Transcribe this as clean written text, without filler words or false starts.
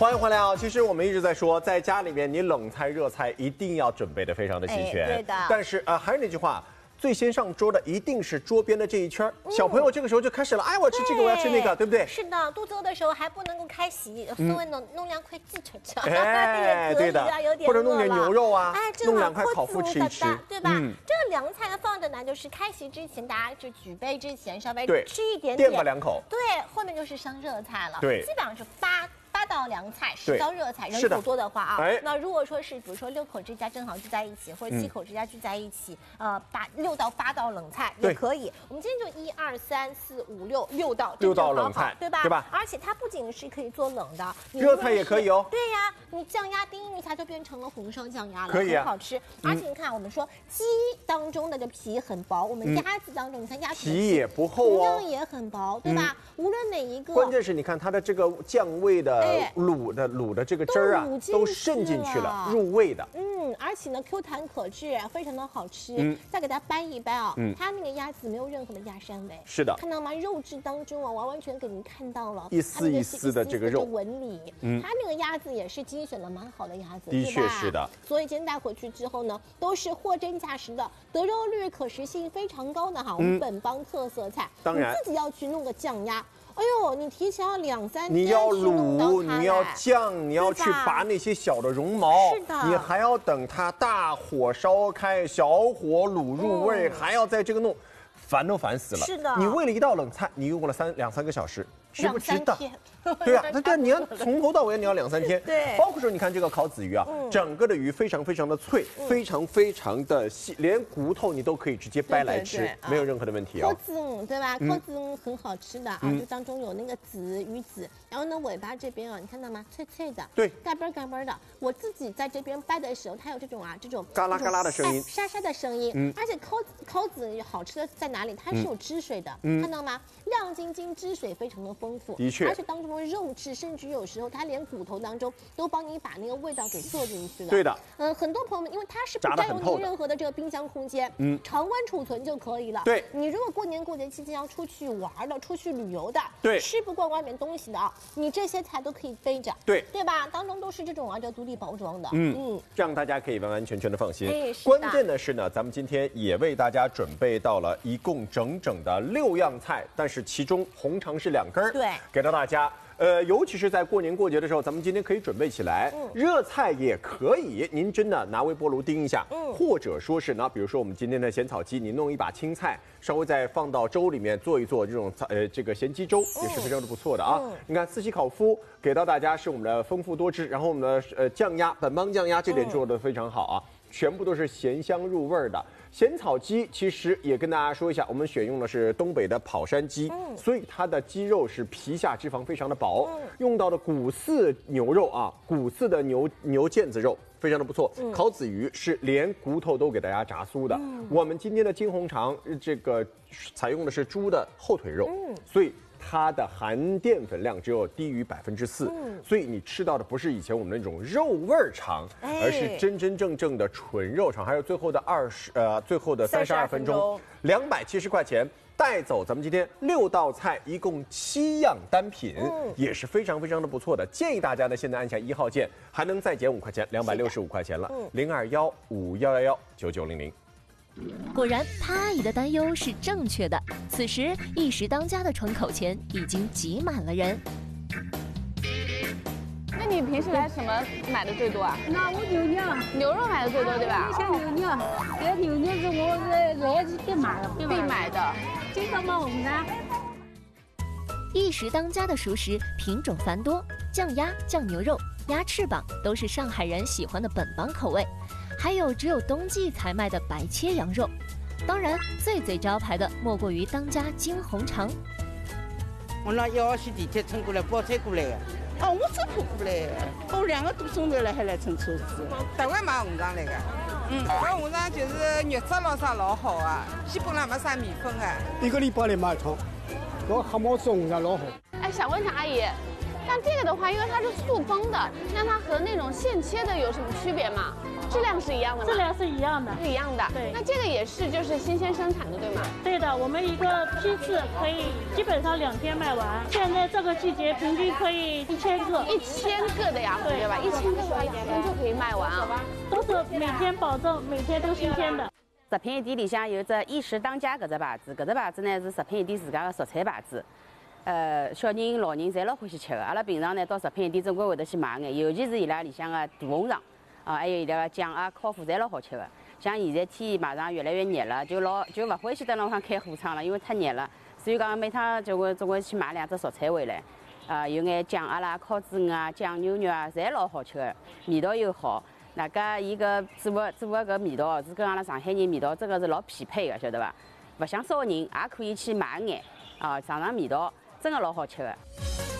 欢迎回来啊！其实我们一直在说，在家里面你冷菜热菜一定要准备的非常的齐全。 对的。 但是还是那句话。 最先上桌的一定是桌边的这一圈，小朋友这个时候就开始了，哎，我吃这个，我要吃那个，对不对？ 是的，肚子饿的时候还不能够开洗，所谓的弄两块鸡腿吃， 哎，对的，或者弄点牛肉啊，弄两块烤麸吃一吃， 对吧？这个凉菜呢放着呢，就是开席之前大家就举杯之前稍微吃一点点， 垫吧两口。 对，后面就是上热菜了， 对， 基本上是8道凉菜，10道热菜，人口多的话啊，那如果说是比如说6口之家正好聚在一起，或者7口之家聚在一起，6到8道冷菜也可以。我们今天就1、2、3、4、5、6道 ，6道冷菜， 对吧？ 对吧？ 而且它不仅是可以做冷的， 热菜也可以哦。 对呀，你酱鸭叮一下就变成了红烧酱鸭了， 可以很好吃。而且你看，我们说鸡当中的这皮很薄，我们鸭子当中，你看鸭子皮也不厚哦， 同样也很薄，对吧？无论哪一个， 关键是你看它的这个酱味的卤的这个汁儿啊，都渗进去了，入味的。 而且呢 Q 弹可治，非常的好吃。再给它掰一掰啊，它那个鸭子没有任何的鸭膻味。 是的， 看到吗？肉质当中啊，完完全给您看到了一丝一丝的这个肉纹理。它那个鸭子也是精选了蛮好的鸭子， 的确是的。所以今天带回去之后呢，都是货真价实的，得肉率、可食性非常高的哈，我们本帮特色菜。 当然， 你自己要去弄个酱鸭。哎呦，你提前要2、3天， 你要卤，你要酱，你要去拔那些小的绒毛， 是的， 你还要等它大火烧开，小火卤入味，还要在这个弄，烦都烦死了。 是的， 你为了一道冷菜，你用了2、3个小时，值不值得？对啊，那你要从头到尾你要2、3天， 对， 包括说你看这个烤子鱼啊，整个的鱼非常非常的脆，非常的细，连骨头你都可以直接掰来吃，没有任何的问题啊。 壳子对吧？壳子很好吃的啊，就当中有那个籽鱼籽，然后呢尾巴这边啊，你看到吗？脆脆的， 对， 嘎嘣的。我自己在这边掰的时候，它有这种嘎啦嘎啦的声音， 沙沙的声音，而且烤子好吃的在哪里？它是有汁水的，看到吗？亮晶晶，汁水非常的丰富， 的确， 而且当中的肉质，甚至有时候它连骨头当中都帮你把那个味道给做进去了。 对的， 很多朋友们因为它是不占用你任何的这个冰箱空间，常温储存就可以了。 对， 你如果过年过节期间要出去玩的、出去旅游的， 对， 吃不惯外面东西的啊，你这些菜都可以背着， 对吧？当中都是这种叫独立包装的， 这样大家可以完完全全的放心。 是关键的是呢，咱们今天也为大家准备到了一共整整的6样菜，但是其中红肠是2根儿， 对， 给到大家。尤其是在过年过节的时候，咱们今天可以准备起来，热菜也可以，您真的拿微波炉叮一下，或者说是呢，比如说我们今天的咸草鸡，你弄一把青菜，稍微再放到粥里面做一做这种这个咸鸡粥，也是非常的不错的啊。你看四喜烤麸给到大家是我们的丰富多汁，然后我们的酱鸭本帮酱鸭这点做的非常好啊，全部都是咸香入味的。咸草鸡其实也跟大家说一下，我们选用的是东北的跑山鸡，所以它的鸡肉是皮下脂肪非常的薄，用到的骨饲牛肉啊，骨饲的牛腱子肉非常的不错。烤子鱼是连骨头都给大家炸酥的。我们今天的金红肠这个采用的是猪的后腿肉，所以它的含淀粉量只有低于4%，所以你吃到的不是以前我们那种肉味肠，而是真正的纯肉肠。还有最后的32分钟，270块钱带走咱们今天6道菜，一共7样单品，也是非常的不错的。建议大家呢现在按下1号键，还能再减5块钱，265块钱了。0215119900。 果然，潘阿姨的担忧是正确的。此时，一时当家的窗口前已经挤满了人。 那你平时来什么买的最多啊？ 那我牛肉买的最多，对吧？ 像牛肉，这牛肉是我来必买的，经常买我们家。 一时当家的熟食品种繁多，酱鸭、酱牛肉、鸭翅膀都是上海人喜欢的本帮口味。还有只有冬季才卖的白切羊肉，当然最招牌的莫过于当家金红肠。 我那1号线地铁乘过来，包车过来的。哦，我走路过来的，我2个多钟头了还来乘车子。 台湾买红肠来的，这红肠就是肉质老啥老好啊，基本上没啥米粉啊。 1个礼拜来买一趟，这黑毛子红肠老好。 哎，想问一下阿姨，像这个的话，因为它是塑封的，那它和那种现切的有什么区别吗？ 质量是一样的吗？ 质量是一样的， 是一样的。 对， 那这个也是就是新鲜生产的，对吗？ 对的，我们一个批次可以基本上2天卖完。现在这个季节平均可以1000个 ，1000个的呀，对吧？1000个1天就可以卖完啊， 都是每天保证每天都新鲜的。 食品一店里向有只一时当家搿只牌子，搿只牌子呢是食品一店自家的蔬菜牌子。小人、老人侪老欢喜吃的。阿拉平常呢到食品一店总归会得去买眼，尤其是伊拉里向的大红肠啊，还有伊拉个酱啊、烤麸侪老好吃的。像现在天马上越来越热了，就勿欢喜在那上开火窗了，因为太热了。所以讲每趟总归去买2只蔬菜回来，有眼酱鸭啦、烤猪鱼啊、酱牛肉啊，侪老好吃的，味道又好。那个伊个做的搿味道是跟阿拉上海人味道真的是老匹配的，晓得伐？勿想烧人也可以去买眼啊，尝尝味道。真的老好吃的。